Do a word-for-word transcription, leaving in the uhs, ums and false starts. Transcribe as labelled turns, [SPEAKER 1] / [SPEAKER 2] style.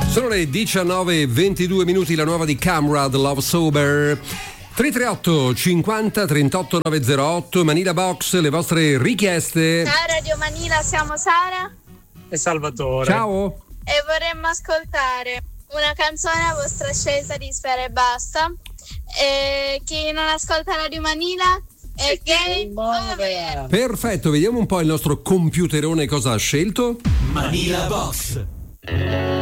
[SPEAKER 1] Sono le diciannove e ventidue minuti, la nuova di Camrad, Love Sober. tre tre otto cinquanta trentotto novecentootto, Manila Box, le vostre richieste.
[SPEAKER 2] Ciao Radio Manila, siamo Sara
[SPEAKER 3] e Salvatore.
[SPEAKER 1] Ciao.
[SPEAKER 2] E vorremmo ascoltare una canzone a vostra scelta di Sfera e Basta. E chi non ascolta Radio Manila è gay over.
[SPEAKER 1] Perfetto, vediamo un po' il nostro computerone cosa ha scelto.
[SPEAKER 4] Manila Box.